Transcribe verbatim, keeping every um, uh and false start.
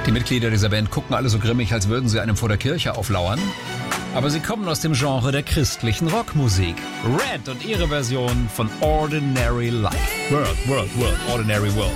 Die Mitglieder dieser Band gucken alle so grimmig, als würden sie einem vor der Kirche auflauern. Aber sie kommen aus dem Genre der christlichen Rockmusik. Red und ihre Version von Ordinary Life. World, World, World, Ordinary World.